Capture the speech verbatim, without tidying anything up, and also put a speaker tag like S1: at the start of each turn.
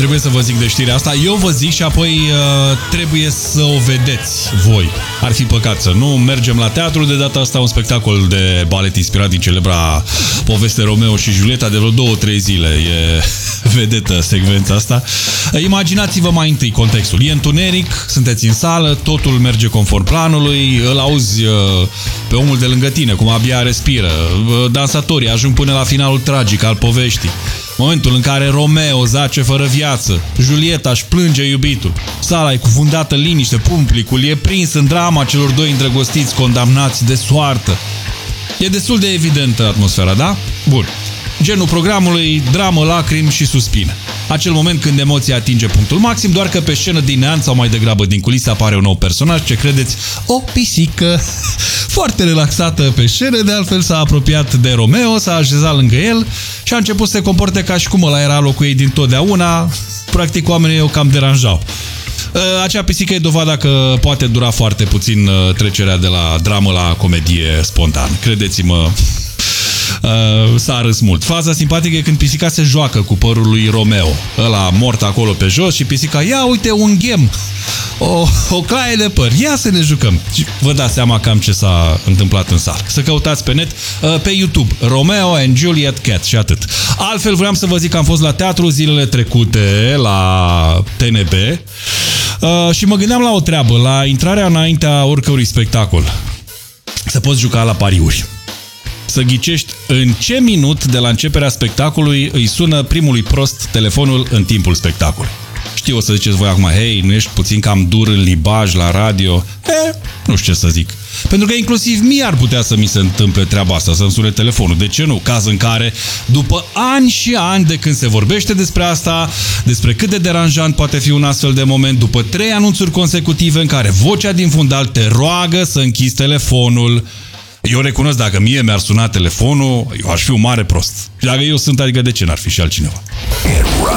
S1: trebuie să vă zic de știrea asta. Eu vă zic și apoi uh, trebuie să o vedeți voi. Ar fi păcat să nu. Mergem la teatru, de data asta un spectacol de balet inspirat din celebra poveste Romeo și Julieta, de vreo două, trei zile. E vedetă secvența asta. Imaginați-vă mai întâi contextul. E întuneric, sunteți în sală, totul merge conform planului, îl auzi uh, pe omul de lângă tine, cum abia respiră. Uh, dansatorii ajung până la finalul tragic al poveștii. Momentul în care Romeo zace fără viață, Julieta își plânge iubitul, sala e cufundată în liniște, publicul e prins în drama celor doi îndrăgostiți condamnați de soartă. E destul de evidentă atmosfera, da? Bun. Genul programului, dramă, lacrimi și suspine. Acel moment când emoția atinge punctul maxim, doar că pe scenă din neant sau mai degrabă din culise apare un nou personaj, ce credeți? O pisică! Foarte relaxată pe scenă, de altfel s-a apropiat de Romeo, s-a așezat lângă el și a început să se comporte ca și cum ăla era locul ei dintotdeauna. Practic oamenii o cam deranjau. Acea pisică e dovada că poate dura foarte puțin trecerea de la dramă la comedie spontan. Credeți-mă, s-a râs mult. Faza simpatică e când pisica se joacă cu părul lui Romeo. Ăla mort acolo pe jos și pisica, ia uite un ghem, o, o claie de păr, ia să ne jucăm. Și vă dați seama cam ce s-a întâmplat în sală. Să căutați pe net, pe YouTube, Romeo and Juliet Cat și atât. Altfel vreau să vă zic că am fost la teatru zilele trecute, la T N B, și mă gândeam la o treabă, la intrarea înaintea oricărui spectacol. Să poți juca la pariuri. Să ghicești în ce minut de la începerea spectacolului îi sună primului prost telefonul în timpul spectacolului. Știu, o să ziceți voi acum, hei, nu ești puțin cam dur în limbaj la radio? E, nu știu ce să zic. Pentru că inclusiv mie ar putea să mi se întâmple treaba asta, să-mi sune telefonul. De ce nu? Caz în care, după ani și ani de când se vorbește despre asta, despre cât de deranjant poate fi un astfel de moment, după trei anunțuri consecutive în care vocea din fundal te roagă să închizi telefonul. Eu recunosc, dacă mie mi-ar suna telefonul, eu aș fi un mare prost. Și dacă eu sunt, adică de ce n-ar fi și altcineva?